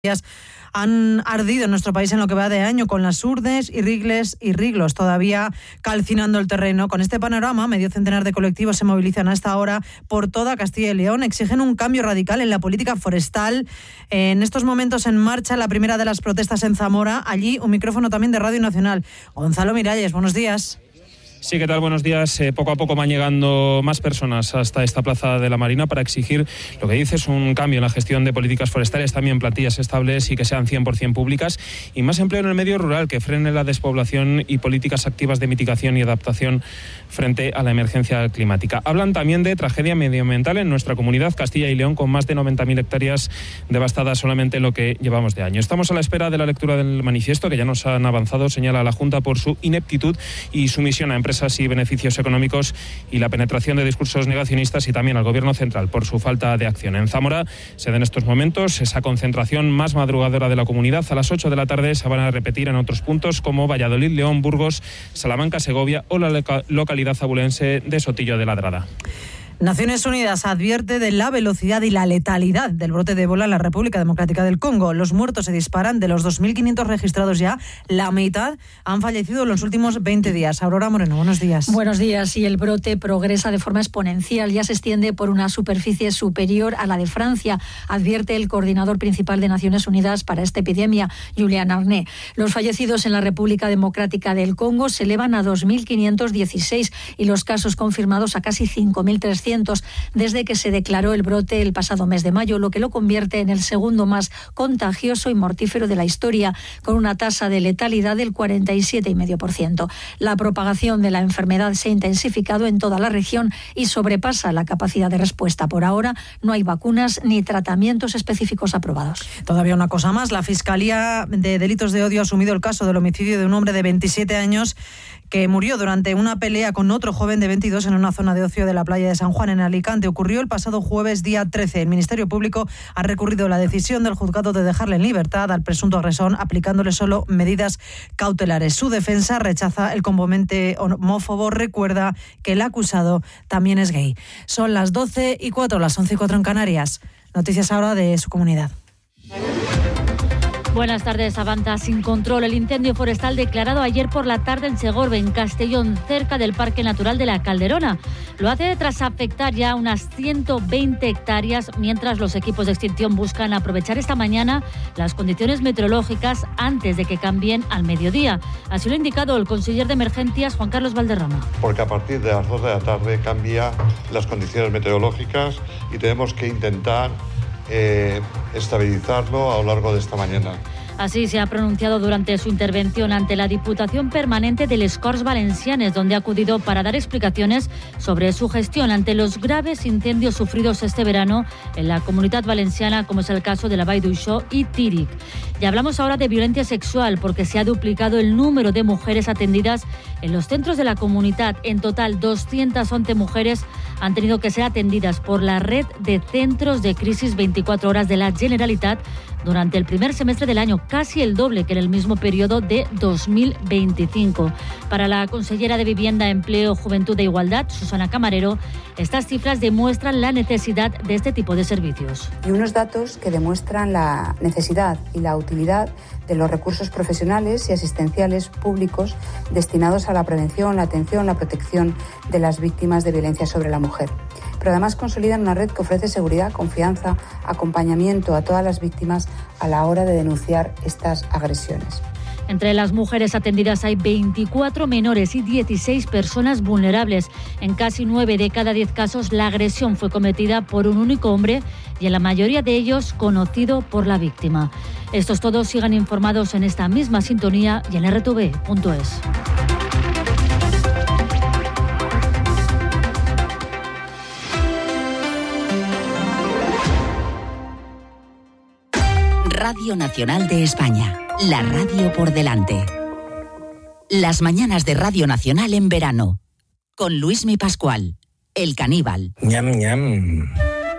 han ardido en nuestro país en lo que va de año, con las urdes y riglos todavía calcinando el terreno. Con este panorama, medio centenar de colectivos se movilizan a esta hora por toda Castilla y León. Exigen un cambio radical en la política forestal. En estos momentos en marcha la primera de las protestas en Zamora. Allí un micrófono también de Radio Nacional. Gonzalo Miralles, buenos días. Sí, ¿qué tal? Buenos días. Poco a poco van llegando más personas hasta esta plaza de la Marina para exigir, lo que dice es un cambio en la gestión de políticas forestales, también plantillas estables y que sean 100% públicas, y más empleo en el medio rural, que frene la despoblación y políticas activas de mitigación y adaptación frente a la emergencia climática. Hablan también de tragedia medioambiental en nuestra comunidad, Castilla y León, con más de 90.000 hectáreas devastadas solamente en lo que llevamos de año. Estamos a la espera de la lectura del manifiesto, que ya nos han avanzado, señala la Junta, por su ineptitud y sumisión a empresas y beneficios económicos, y la penetración de discursos negacionistas, y también al Gobierno central por su falta de acción. En Zamora se da en estos momentos esa concentración más madrugadora de la comunidad. A las 8 de la tarde se van a repetir en otros puntos como Valladolid, León, Burgos, Salamanca, Segovia o la localidad abulense de Sotillo de Ladrada. Naciones Unidas advierte de la velocidad y la letalidad del brote de ébola en la República Democrática del Congo. Los muertos se disparan. De los 2.500 registrados ya, la mitad han fallecido en los últimos 20 días. Aurora Moreno, buenos días. Buenos días. Y el brote progresa de forma exponencial. Ya se extiende por una superficie superior a la de Francia, advierte el coordinador principal de Naciones Unidas para esta epidemia, Julian Arné. Los fallecidos en la República Democrática del Congo se elevan a 2.516 y los casos confirmados a casi 5.300. Desde que se declaró el brote el pasado mes de mayo, lo que lo convierte en el segundo más contagioso y mortífero de la historia, con una tasa de letalidad del 47,5%. La propagación de la enfermedad se ha intensificado en toda la región y sobrepasa la capacidad de respuesta. Por ahora no hay vacunas ni tratamientos específicos aprobados. Todavía una cosa más. La Fiscalía de Delitos de Odio ha asumido el caso del homicidio de un hombre de 27 años que murió durante una pelea con otro joven de 22 en una zona de ocio de la playa de San Juan, en Alicante. Ocurrió el pasado jueves, día 13. El Ministerio Público ha recurrido la decisión del juzgado de dejarle en libertad al presunto agresor, aplicándole solo medidas cautelares. Su defensa rechaza el componente homófobo. Recuerda que el acusado también es gay. Son las 12:04, las 11:04 en Canarias. Noticias ahora de su comunidad. Buenas tardes. Avanza sin control el incendio forestal declarado ayer por la tarde en Segorbe, en Castellón, cerca del Parque Natural de la Calderona. Lo hace tras afectar ya unas 120 hectáreas, mientras los equipos de extinción buscan aprovechar esta mañana las condiciones meteorológicas antes de que cambien al mediodía. Así lo ha indicado el conseller de Emergencias, Juan Carlos Valderrama. Porque a partir de las 2 de la tarde cambian las condiciones meteorológicas y tenemos que intentar estabilizarlo a lo largo de esta mañana. Así se ha pronunciado durante su intervención ante la Diputación Permanente de les Corts Valencianes, donde ha acudido para dar explicaciones sobre su gestión ante los graves incendios sufridos este verano en la Comunitat Valenciana, como es el caso de la Vall d'Uixó y Tírig. Y hablamos ahora de violencia sexual, porque se ha duplicado el número de mujeres atendidas en los centros de la comunidad. En total, 211 mujeres han tenido que ser atendidas por la red de centros de crisis 24 horas de la Generalitat durante el primer semestre del año, casi el doble que en el mismo periodo de 2025. Para la consellera de Vivienda, Empleo, Juventud e Igualdad, Susana Camarero, estas cifras demuestran la necesidad de este tipo de servicios. Y unos datos que demuestran la necesidad y la utilidad de los recursos profesionales y asistenciales públicos destinados a la prevención, la atención, la protección de las víctimas de violencia sobre la mujer. Pero además consolidan una red que ofrece seguridad, confianza, acompañamiento a todas las víctimas a la hora de denunciar estas agresiones. Entre las mujeres atendidas hay 24 menores y 16 personas vulnerables. En casi 9 de cada 10 casos la agresión fue cometida por un único hombre y en la mayoría de ellos conocido por la víctima. Estos todos sigan informados en esta misma sintonía y en rtv.es. Radio Nacional de España, la radio por delante. Las mañanas de Radio Nacional en verano, con Luismi Pascual, el caníbal. Ñam, ñam.